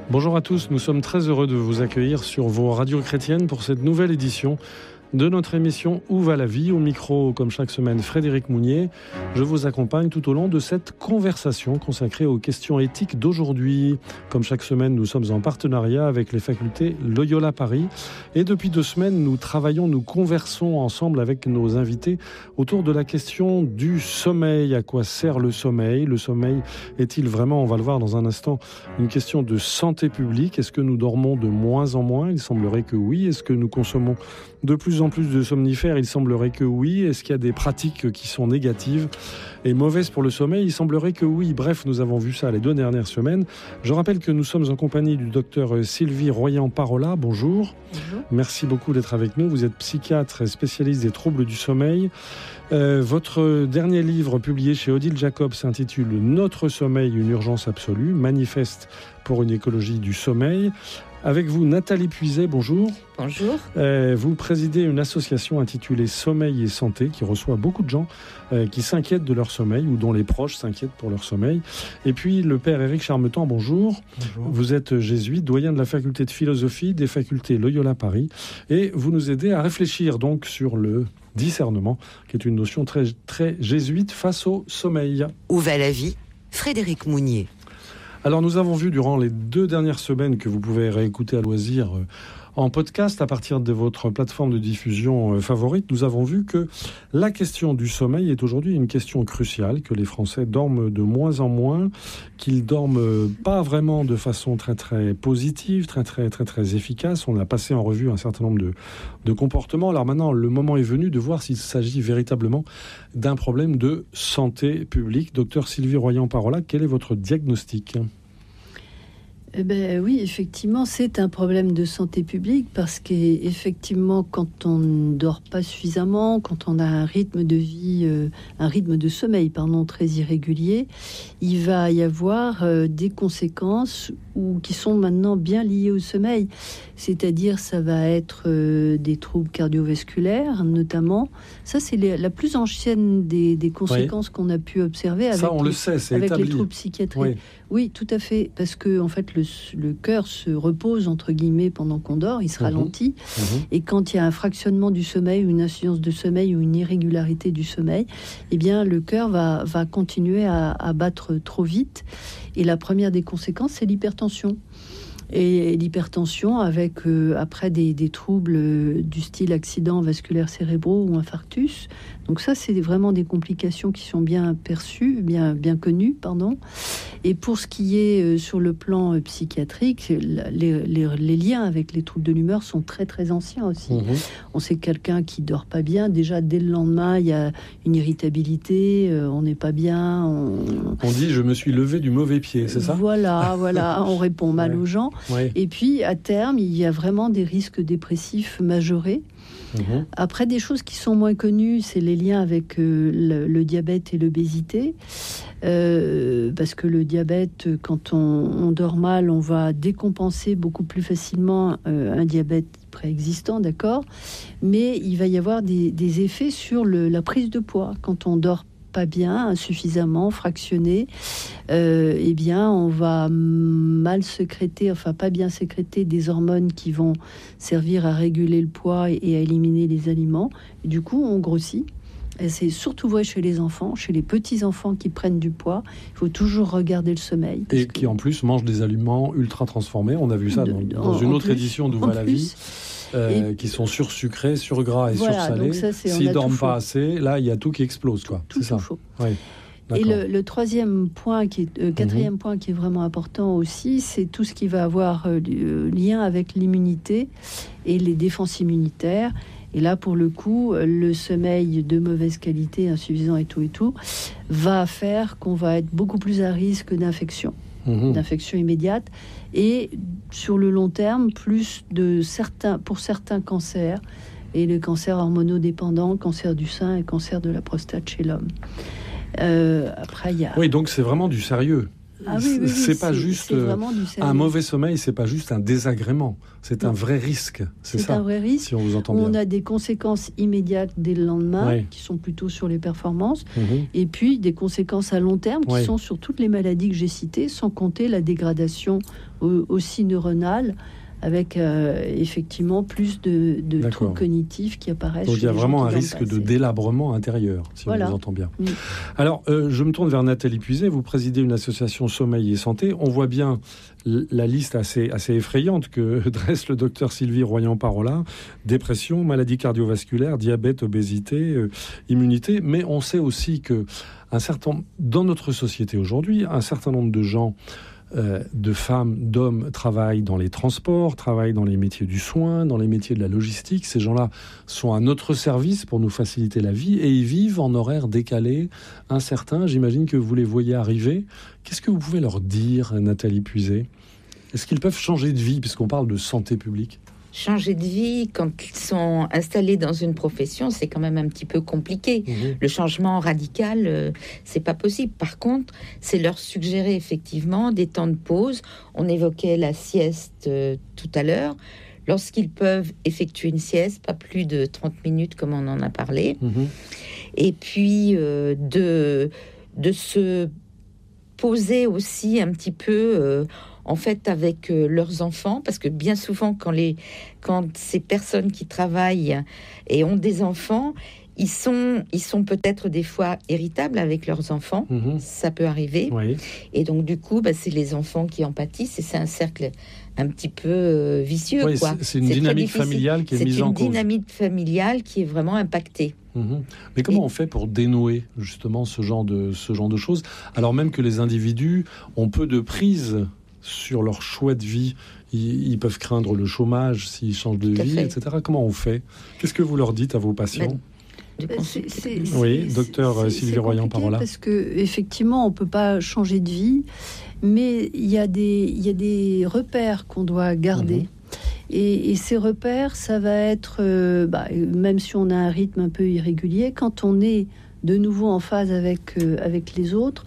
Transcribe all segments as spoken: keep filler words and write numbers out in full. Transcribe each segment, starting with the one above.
Bonjour à tous, nous sommes très heureux de vous accueillir sur vos radios chrétiennes pour cette nouvelle édition de notre émission Où va la vie ? Au micro, comme chaque semaine, Frédéric Mounier. Je vous accompagne tout au long de cette conversation consacrée aux questions éthiques d'aujourd'hui. Comme chaque semaine, nous sommes en partenariat avec les facultés Loyola Paris. Et depuis deux semaines, nous travaillons, nous conversons ensemble avec nos invités autour de la question du sommeil. À quoi sert le sommeil ? Le sommeil est-il vraiment, on va le voir dans un instant, une question de santé publique ? Est-ce que nous dormons de moins en moins ? Il semblerait que oui. Est-ce que nous consommons de plus en plus de somnifères? Il semblerait que oui. Est-ce qu'il y a des pratiques qui sont négatives et mauvaises pour le sommeil? Il semblerait que oui. Bref, nous avons vu ça les deux dernières semaines. Je rappelle que nous sommes en compagnie du docteur Sylvie Royan-Parola. Bonjour. Bonjour. Merci beaucoup d'être avec nous. Vous êtes psychiatre et spécialiste des troubles du sommeil. Euh, votre dernier livre publié chez Odile Jacob s'intitule « Notre sommeil, une urgence absolue, manifeste pour une écologie du sommeil ». Avec vous, Nathalie Puiset, bonjour. Bonjour. Euh, vous présidez une association intitulée Sommeil et Santé qui reçoit beaucoup de gens euh, qui s'inquiètent de leur sommeil ou dont les proches s'inquiètent pour leur sommeil. Et puis le père Éric Charmetan, bonjour. Bonjour. Vous êtes jésuite, doyen de la faculté de philosophie des facultés Loyola Paris et vous nous aidez à réfléchir donc sur le discernement, qui est une notion très, très jésuite face au sommeil. Où va la vie ? Frédéric Mounier. Alors nous avons vu durant les deux dernières semaines, que vous pouvez réécouter à loisir euh, en podcast à partir de votre plateforme de diffusion euh, favorite, nous avons vu que la question du sommeil est aujourd'hui une question cruciale, que les Français dorment de moins en moins, qu'ils dorment pas vraiment de façon très très positive, très très très très efficace. On a passé en revue un certain nombre de, de comportements. Alors maintenant, le moment est venu de voir s'il s'agit véritablement d'un problème de santé publique. Docteur Sylvie Royan-Parola, quel est votre diagnostic ? Eh ben oui, effectivement, c'est un problème de santé publique parce qu'effectivement, quand on ne dort pas suffisamment, quand on a un rythme de vie, euh, un rythme de sommeil, pardon, très irrégulier, il va y avoir euh, des conséquences ou qui sont maintenant bien liées au sommeil. C'est-à-dire, ça va être euh, des troubles cardiovasculaires, notamment. Ça, c'est les, la plus ancienne des, des conséquences oui. qu'on a pu observer avec, Ça, on les, le sait, c'est avec établi. les troubles psychiatriques. Oui. oui, tout à fait, parce que en fait, le, le cœur se repose entre guillemets pendant qu'on dort, il se mmh. ralentit, mmh. et quand il y a un fractionnement du sommeil, ou une insuffisance de sommeil, ou une irrégularité du sommeil, eh bien, le cœur va, va continuer à, à battre trop vite. Et la première des conséquences, c'est l'hypertension. Et l'hypertension avec euh, après des, des troubles euh, du style accident vasculaire cérébraux ou infarctus. Donc ça, c'est vraiment des complications qui sont bien perçues, bien, bien connues, pardon. Et pour ce qui est euh, sur le plan euh, psychiatrique, la, les, les, les liens avec les troubles de l'humeur sont très très anciens aussi. Mmh. On sait que quelqu'un qui dort pas bien, déjà dès le lendemain, il y a une irritabilité, euh, on n'est pas bien. On... on dit je me suis levé du mauvais pied, c'est ça ? Voilà, voilà, on répond mal ouais. aux gens. Ouais. Et puis, à terme, il y a vraiment des risques dépressifs majorés. Mmh. Après, des choses qui sont moins connues, c'est les liens avec euh, le, le diabète et l'obésité. Euh, parce que le diabète, quand on, on dort mal, on va décompenser beaucoup plus facilement euh, un diabète préexistant, d'accord ? Mais il va y avoir des, des effets sur le, la prise de poids. Quand on dort pas bien, insuffisamment, fractionné, euh, eh bien, on va mal sécréter, enfin pas bien sécréter des hormones qui vont servir à réguler le poids et, et à éliminer les aliments. Et du coup, on grossit. Et c'est surtout vrai chez les enfants, chez les petits-enfants qui prennent du poids. Il faut toujours regarder le sommeil. Et qui, en plus, mangent des aliments ultra transformés. On a vu ça dans, dans en, une en autre plus, édition d'Où va la vie. Euh, et... qui sont sursucrés, surgras et voilà, sursalés. Ça, S'ils ne dorment pas assez, là, il y a tout qui explose. Quoi. Tout, c'est ça. Tout faux. Oui. Et le, le troisième point, qui est, euh, quatrième mmh. point qui est vraiment important aussi, c'est tout ce qui va avoir euh, lien avec l'immunité et les défenses immunitaires. Et là, pour le coup, le sommeil de mauvaise qualité, insuffisant et tout et tout, va faire qu'on va être beaucoup plus à risque d'infection, mmh. d'infection immédiate. Et sur le long terme, plus de certains, pour certains cancers, et le cancer hormonodépendant, cancer du sein et cancer de la prostate chez l'homme. Euh, après, il y a... Oui, donc c'est vraiment du sérieux. Ah oui, oui, oui, c'est c'est pas juste c'est vraiment du un mauvais sommeil, c'est pas juste un désagrément, c'est non. un vrai risque. C'est, c'est ça, un vrai risque. Si on vous entend bien. On a des conséquences immédiates dès le lendemain, oui. qui sont plutôt sur les performances, mmh. et puis des conséquences à long terme qui oui. sont sur toutes les maladies que j'ai citées, sans compter la dégradation aussi neuronale, avec euh, effectivement plus de, de troubles cognitifs qui apparaissent. Donc il y a vraiment un risque passer. de délabrement intérieur, si voilà. on vous entend bien. Mmh. Alors, euh, je me tourne vers Nathalie Puiset, vous présidez une association Sommeil et Santé. On voit bien la liste assez, assez effrayante que dresse le docteur Sylvie Royan-Parola. Dépression, maladies cardiovasculaires, diabète, obésité, euh, immunité. Mais on sait aussi que un certain, dans notre société aujourd'hui, un certain nombre de gens Euh, de femmes, d'hommes travaillent dans les transports, travaillent dans les métiers du soin, dans les métiers de la logistique. Ces gens-là sont à notre service pour nous faciliter la vie et ils vivent en horaire décalé, incertain. J'imagine que vous les voyez arriver. Qu'est-ce que vous pouvez leur dire, Nathalie Puiset ? Est-ce qu'ils peuvent changer de vie, puisqu'on parle de santé publique ? Changer de vie, quand ils sont installés dans une profession, c'est quand même un petit peu compliqué. Mmh. Le changement radical, euh, c'est pas possible. Par contre, c'est leur suggérer effectivement des temps de pause. On évoquait la sieste euh, tout à l'heure. Lorsqu'ils peuvent effectuer une sieste, pas plus de trente minutes comme on en a parlé. Mmh. Et puis euh, de, de se poser aussi un petit peu... Euh, en fait, avec euh, leurs enfants, parce que bien souvent, quand, les, quand ces personnes qui travaillent et ont des enfants, ils sont, ils sont peut-être des fois irritables avec leurs enfants, mmh. ça peut arriver. Oui. Et donc, du coup, bah, c'est les enfants qui en pâtissent, et c'est un cercle un petit peu euh, vicieux. Oui, quoi. C'est, c'est une c'est dynamique familiale qui est c'est mise en cause. C'est une dynamique familiale qui est vraiment impactée. Mmh. Mais comment et... on fait pour dénouer justement ce genre de, ce genre de choses, alors même que les individus ont peu de prise sur leur choix de vie, ils, ils peuvent craindre le chômage s'ils changent de vie, et cetera. Comment on fait ? Qu'est-ce que vous leur dites à vos patients ? Ben, c'est, c'est, oui, c'est, docteur c'est, Sylvie Royan-Parola. Parce que effectivement, on peut pas changer de vie, mais il y a des, il y a des repères qu'on doit garder. Mmh. Et, et ces repères, ça va être, euh, bah, même si on a un rythme un peu irrégulier, quand on est de nouveau en phase avec euh, avec les autres.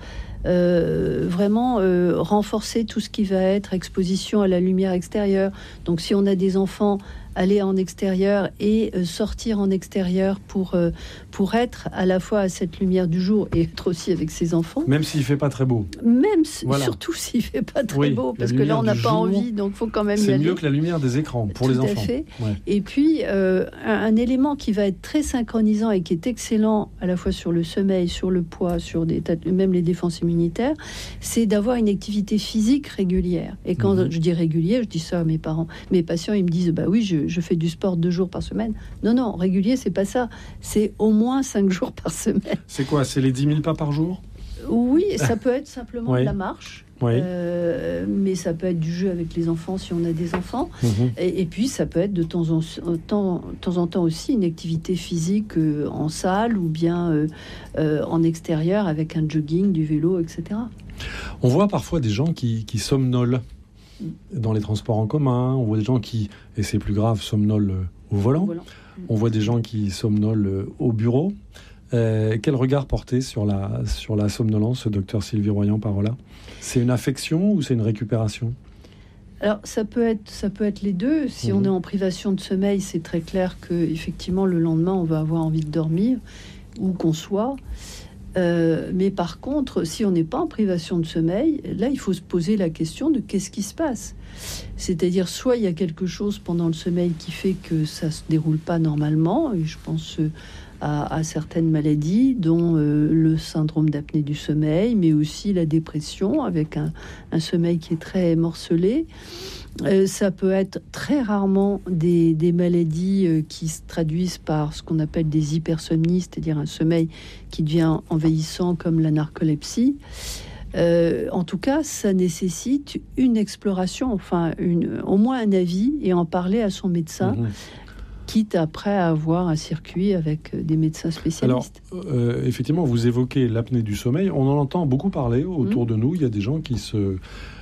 Euh, vraiment euh, renforcer tout ce qui va être exposition à la lumière extérieure. Donc si on a des enfants, aller en extérieur et euh, sortir en extérieur pour, euh, pour être à la fois à cette lumière du jour et être aussi avec ses enfants. Même s'il ne fait pas très beau. Même, voilà. Surtout s'il ne fait pas très oui, beau, parce que là on n'a pas envie, donc il faut quand même y aller. C'est mieux que la lumière des écrans pour Tout les à enfants. Fait. Ouais. Et puis euh, un, un élément qui va être très synchronisant et qui est excellent à la fois sur le sommeil, sur le poids, sur des, même les défenses immunitaires, c'est d'avoir une activité physique régulière. Et quand mmh. je dis régulier, je dis ça à mes parents. Mes patients, ils me disent, bah oui, je je fais du sport deux jours par semaine. Non, non, régulier, c'est pas ça. C'est au moins cinq jours par semaine. C'est quoi ? C'est les dix mille pas par jour ? Oui, ça peut être simplement oui. de la marche. Oui. Euh, mais ça peut être du jeu avec les enfants si on a des enfants. Mmh. Et, et puis, ça peut être de temps en temps, de temps, en temps aussi une activité physique euh, en salle ou bien euh, euh, en extérieur avec un jogging, du vélo, et cetera. On voit parfois des gens qui, qui somnolent dans les transports en commun, on voit des gens qui, et c'est plus grave, somnolent au volant, au volant. On voit des gens qui somnolent au bureau. Euh, quel regard porter sur la, sur la somnolence, docteur Sylvie Royan-Parola ? C'est une affection ou c'est une récupération ? Alors, ça peut être, ça peut être les deux. Si mmh. on est en privation de sommeil, c'est très clair qu'effectivement, le lendemain, on va avoir envie de dormir, où qu'on soit. Euh, mais par contre, si on n'est pas en privation de sommeil, là, il faut se poser la question de qu'est-ce qui se passe. C'est-à-dire, soit il y a quelque chose pendant le sommeil qui fait que ça se déroule pas normalement, et je pense à, à certaines maladies, dont euh, le syndrome d'apnée du sommeil, mais aussi la dépression, avec un, un sommeil qui est très morcelé. Euh, ça peut être très rarement des, des maladies euh, qui se traduisent par ce qu'on appelle des hypersomnies, c'est-à-dire un sommeil qui devient envahissant comme la narcolepsie. Euh, en tout cas, ça nécessite une exploration, enfin une, au moins un avis, et en parler à son médecin, mmh. quitte après à avoir un circuit avec des médecins spécialistes. Alors, euh, effectivement, vous évoquez l'apnée du sommeil. On en entend beaucoup parler autour mmh. de nous. Il y a des gens qui se...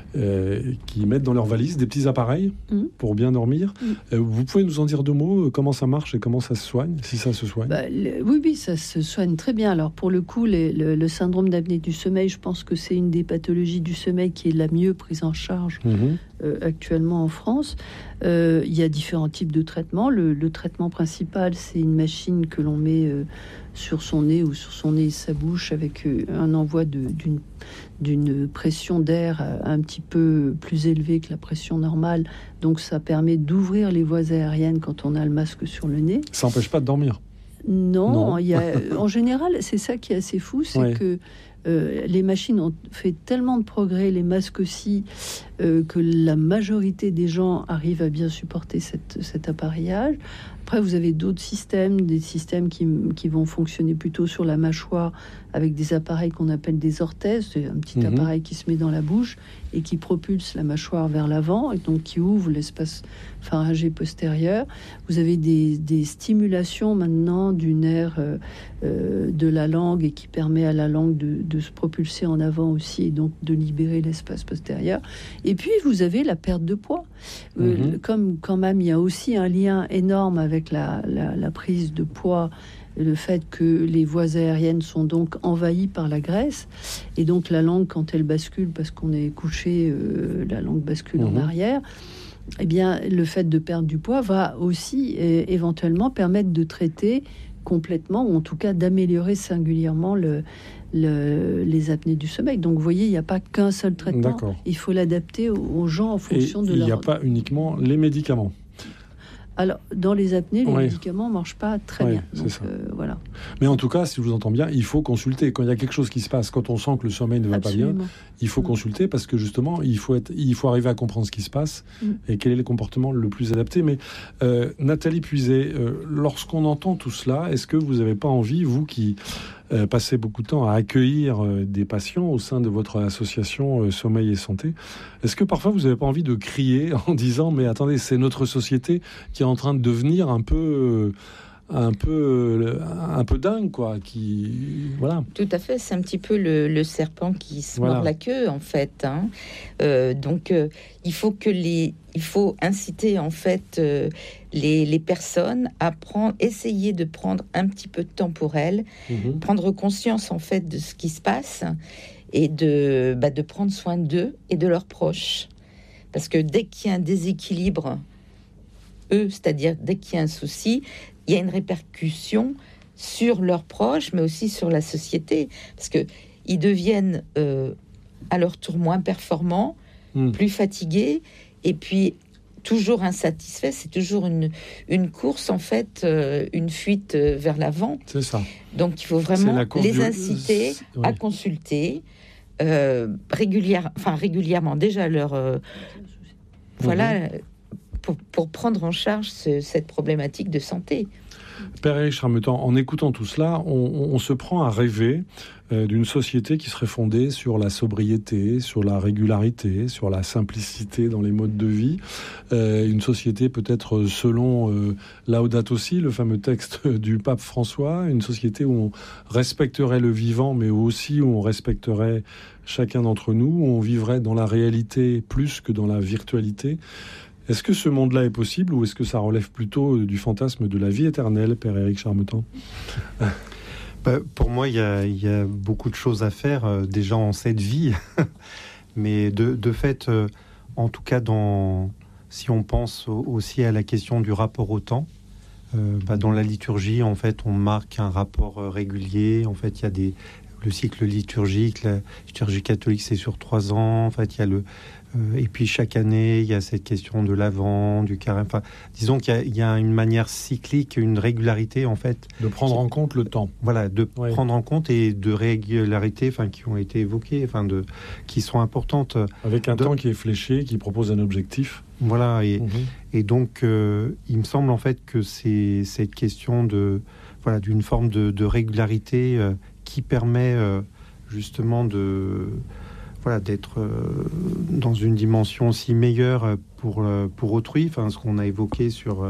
Euh, qui mettent dans leur valise des petits appareils mmh. pour bien dormir. Mmh. Euh, vous pouvez nous en dire deux mots, comment ça marche et comment ça se soigne, si ça se soigne? bah, le, Oui, oui, ça se soigne très bien. Alors pour le coup, les, le, le syndrome d'apnée du sommeil, je pense que c'est une des pathologies du sommeil qui est la mieux prise en charge mmh. euh, actuellement en France. Euh, il y a différents types de traitements. Le, le traitement principal, c'est une machine que l'on met euh, sur son nez ou sur son nez et sa bouche avec euh, un envoi de, d'une d'une pression d'air un petit peu plus élevée que la pression normale. Donc ça permet d'ouvrir les voies aériennes quand on a le masque sur le nez. Ça n'empêche pas de dormir? Non, non. Il y a, en général, c'est ça qui est assez fou, c'est ouais. que euh, les machines ont fait tellement de progrès, les masques aussi, euh, que la majorité des gens arrivent à bien supporter cette, cet appareillage. Après, vous avez d'autres systèmes, des systèmes qui, qui vont fonctionner plutôt sur la mâchoire avec des appareils qu'on appelle des orthèses. C'est un petit mmh. appareil qui se met dans la bouche et qui propulse la mâchoire vers l'avant et donc qui ouvre l'espace pharyngé postérieur. Vous avez des, des stimulations maintenant du nerf euh, euh, de la langue et qui permet à la langue de, de se propulser en avant aussi et donc de libérer l'espace postérieur. Et puis, vous avez la perte de poids. Mmh. Euh, comme quand même, il y a aussi un lien énorme avec la, la, la prise de poids, le fait que les voies aériennes sont donc envahies par la graisse et donc la langue, quand elle bascule, parce qu'on est couché, euh, la langue bascule mmh. en arrière, eh bien, le fait de perdre du poids va aussi euh, éventuellement permettre de traiter complètement, ou en tout cas d'améliorer singulièrement le, le, les apnées du sommeil. Donc vous voyez, il n'y a pas qu'un seul traitement, D'accord. il faut l'adapter aux, aux gens en fonction et de il leur... Il n'y a pas uniquement les médicaments. Alors, dans les apnées, les oui. médicaments ne marchent pas très oui, bien. C'est donc, ça. Euh, voilà. Mais en tout cas, si je vous entends bien, il faut consulter. Quand il y a quelque chose qui se passe, quand on sent que le sommeil ne va Absolument. pas bien, il faut mmh. consulter parce que justement, il faut, être, il faut arriver à comprendre ce qui se passe mmh. et quel est le comportement le plus adapté. Mais euh, Nathalie Puiset, euh, lorsqu'on entend tout cela, est-ce que vous n'avez pas envie, vous qui euh, passez beaucoup de temps à accueillir euh, des patients au sein de votre association euh, Sommeil et Santé, est-ce que parfois vous n'avez pas envie de crier en disant « Mais attendez, c'est notre société qui est en train de devenir un peu... Euh, un peu un peu dingue quoi qui voilà tout à fait, c'est un petit peu le, le serpent qui se voilà. mord la queue en fait hein. euh, donc euh, il faut que les il faut inciter en fait euh, les, les personnes à prendre essayer de prendre un petit peu de temps pour elles mmh. prendre conscience en fait de ce qui se passe et de bah, de prendre soin d'eux et de leurs proches, parce que dès qu'il y a un déséquilibre eux, c'est-à-dire dès qu'il y a un souci, il y a une répercussion sur leurs proches, mais aussi sur la société, parce que ils deviennent euh, à leur tour moins performants, mmh. plus fatigués, et puis toujours insatisfaits. C'est toujours une, une course, en fait, euh, une fuite vers l'avant. C'est ça. Donc, il faut vraiment les du... inciter oui. à consulter euh, régulière, enfin, régulièrement, déjà leur... Euh, mmh. Voilà... Pour, pour prendre en charge ce, cette problématique de santé. Père Éric Charmetan, en écoutant tout cela, on, on, on se prend à rêver euh, d'une société qui serait fondée sur la sobriété, sur la régularité, sur la simplicité dans les modes de vie. Euh, une société peut-être selon euh, Laudato Si, le fameux texte du pape François, une société où on respecterait le vivant, mais aussi où on respecterait chacun d'entre nous, où on vivrait dans la réalité plus que dans la virtualité. Est-ce que ce monde-là est possible ou est-ce que ça relève plutôt du fantasme de la vie éternelle, Père Éric Charmetan? bah, Pour moi, il y, y a beaucoup de choses à faire euh, déjà en cette vie. Mais de, de fait, euh, en tout cas, dans, si on pense aussi à la question du rapport au temps, euh, bah, dans la liturgie, en fait, on marque un rapport euh, régulier. En fait, il y a des... Le cycle liturgique, la liturgie catholique, c'est sur trois ans. En fait, il y a le... Euh, et puis chaque année, il y a cette question de l'Avent, du carême. Enfin, disons qu'il y a, il y a une manière cyclique, une régularité en fait. De prendre qui, en compte le temps. Voilà, de oui. prendre en compte et de régularités, enfin, qui ont été évoquées, enfin, de, qui sont importantes. Avec un de... temps qui est fléché, qui propose un objectif. Voilà, et, mmh. et donc, euh, il me semble en fait que c'est cette question de, voilà, d'une forme de, de régularité euh, qui permet euh, justement de... Voilà, d'être euh, dans une dimension aussi meilleure pour, euh, pour autrui, enfin, ce qu'on a évoqué sur euh,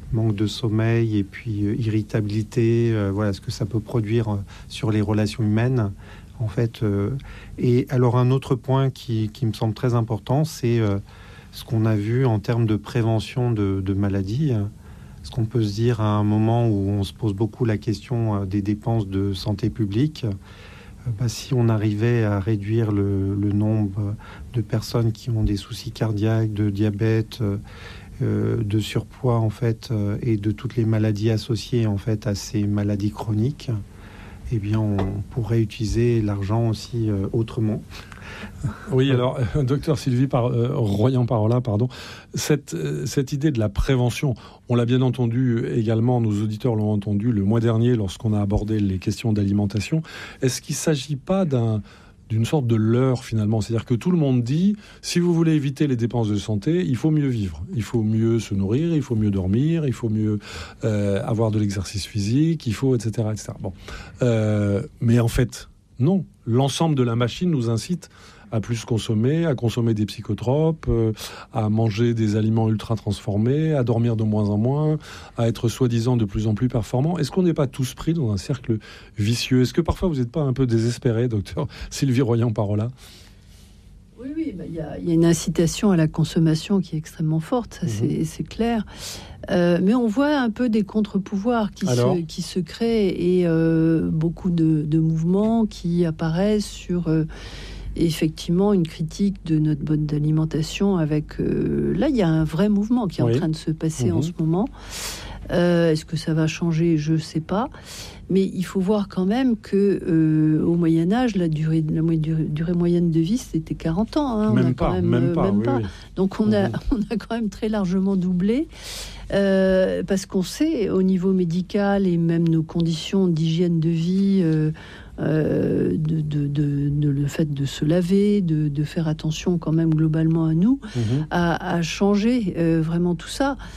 manque de sommeil et puis euh, irritabilité, euh, voilà ce que ça peut produire euh, sur les relations humaines. En fait, euh, et alors un autre point qui, qui me semble très important, c'est euh, ce qu'on a vu en termes de prévention de, de maladies. Ce qu'on peut se dire à un moment où on se pose beaucoup la question euh, des dépenses de santé publique, euh, bah, si on arrivait à réduire le, le nombre de personnes qui ont des soucis cardiaques, de diabète, euh, de surpoids en fait, euh, et de toutes les maladies associées en fait à ces maladies chroniques, eh bien, on pourrait utiliser l'argent aussi euh, autrement. Oui, alors, euh, docteur Sylvie par, euh, Royan-Parola, pardon, cette, euh, cette idée de la prévention, on l'a bien entendu également, nos auditeurs l'ont entendu le mois dernier lorsqu'on a abordé les questions d'alimentation. Est-ce qu'il ne s'agit pas d'un... d'une sorte de leurre finalement, c'est-à-dire que tout le monde dit si vous voulez éviter les dépenses de santé, il faut mieux vivre, il faut mieux se nourrir, il faut mieux dormir, il faut mieux euh, avoir de l'exercice physique, il faut et cetera et cetera. Bon, euh, mais en fait non, l'ensemble de la machine nous incite à plus consommer, à consommer des psychotropes, euh, à manger des aliments ultra transformés, à dormir de moins en moins, à être soi-disant de plus en plus performant. Est-ce qu'on n'est pas tous pris dans un cercle vicieux ? Est-ce que parfois vous n'êtes pas un peu désespéré, docteur Sylvie Royan-Parola ? Oui, oui, bah, y a, y a une incitation à la consommation qui est extrêmement forte, ça mmh. c'est, c'est clair. Euh, mais on voit un peu des contre-pouvoirs qui, se, qui se créent et euh, beaucoup de, de mouvements qui apparaissent sur... Euh, effectivement une critique de notre mode d'alimentation avec... Euh, là, il y a un vrai mouvement qui est oui. en train de se passer mmh. en ce moment. Euh, est-ce que ça va changer ? Je ne sais pas. Mais il faut voir quand même que euh, au Moyen-Âge, la durée, la durée, durée moyenne de vie, c'était quarante ans. Hein. Même, on a pas, quand même, même pas, même oui, pas. Oui. Donc, on, mmh. a, on a quand même très largement doublé. Euh, parce qu'on sait, au niveau médical et même nos conditions d'hygiène de vie... Euh, Euh, de, de, de, de le fait de se laver, de, de faire attention quand même globalement à nous, mmh. à, à changer euh, vraiment tout ça.